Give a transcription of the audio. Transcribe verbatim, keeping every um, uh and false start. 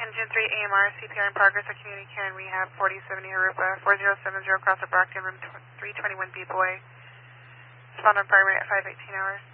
Engine three A M R, C P R in progress at Community Care and Rehab, forty seventy Harupa, four zero seven zero across the Brockton, room three twenty-one B Boy. Spawned on primary at five eighteen hours.